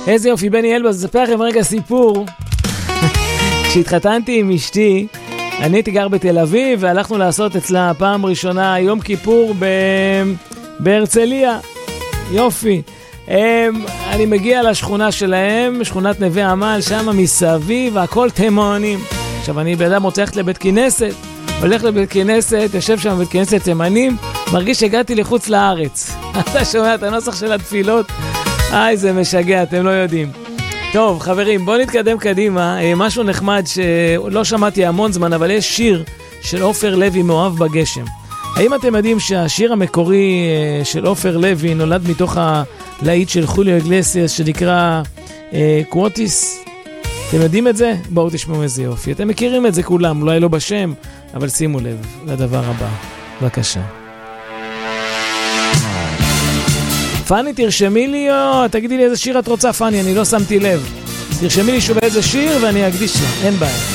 איזה יופי, בני אלבז, אספר לכם רגע סיפור. כשהתחתנתי עם אשתי, אני הייתי גר בתל אביב, והלכנו לעשות אצלה פעם ראשונה יום כיפור בהרצליה. יופי. אני מגיע לשכונה שלהם, שכונת נווה עמל, שם מסביב, הכל תימנים. עכשיו אני באדם רוצה ללכת לבית כנסת, הולך לבית כנסת, יושב שם בבית כנסת תימנים, מרגיש שהגעתי לחוץ לארץ. אתה שומע את הנוסח של התפילות? זה משגע, אתם לא יודעים. טוב, חברים, בואו נתקדם קדימה. משהו נחמד שלא שמעתי המון זמן, אבל יש שיר של עופר לוי, מאוהב בגשם. האם אתם יודעים שהשיר המקורי של עופר לוי נולד מתוך הלהיט של חוליו איגלסיאס שנקרא קווטיס? אתם יודעים את זה? בואו תשמעו איזה יופי. אתם מכירים את זה כולם, אולי לא בשם, אבל שימו לב לדבר הבא. בבקשה. פני, תרשמי לי, או תגידי לי איזה שיר את רוצה, פני, אני לא שמתי לב. תרשמי לי שוב איזה שיר ואני אקדיש לה, אין בעיה.